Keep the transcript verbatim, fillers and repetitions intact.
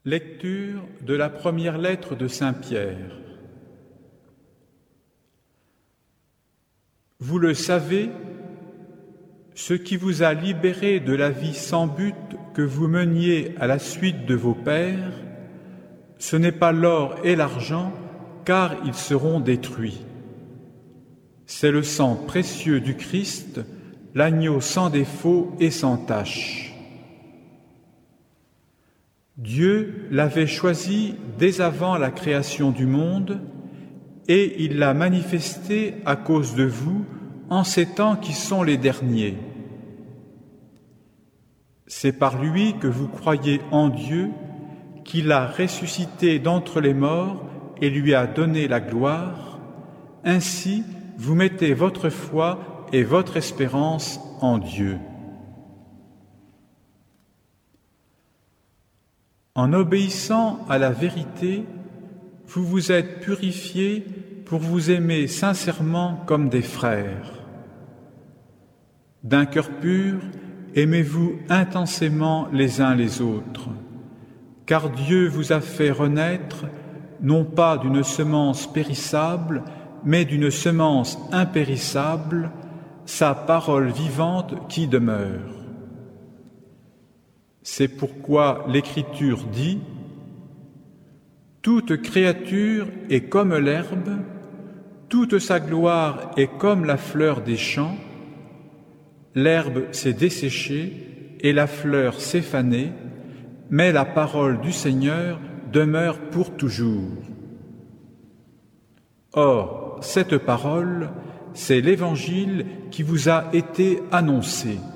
Lecture de la première lettre de saint Pierre. Vous le savez, ce qui vous a libéré de la vie sans but que vous meniez à la suite de vos pères, ce n'est pas l'or et l'argent, car ils seront détruits. C'est le sang précieux du Christ, l'agneau sans défaut et sans tache. Dieu l'avait choisi dès avant la création du monde et il l'a manifesté à cause de vous en ces temps qui sont les derniers. C'est par lui que vous croyez en Dieu, qu'il l'a ressuscité d'entre les morts et lui a donné la gloire. Ainsi, vous mettez votre foi et votre espérance en Dieu. En obéissant à la vérité, vous vous êtes purifiés pour vous aimer sincèrement comme des frères. D'un cœur pur, aimez-vous intensément les uns les autres, car Dieu vous a fait renaître, non pas d'une semence périssable, mais d'une semence impérissable, sa parole vivante qui demeure. C'est pourquoi l'Écriture dit « Toute créature est comme l'herbe, toute sa gloire est comme la fleur des champs. L'herbe s'est desséchée et la fleur s'est fanée, mais la parole du Seigneur demeure pour toujours. » Or, cette parole, c'est l'Évangile qui vous a été annoncé.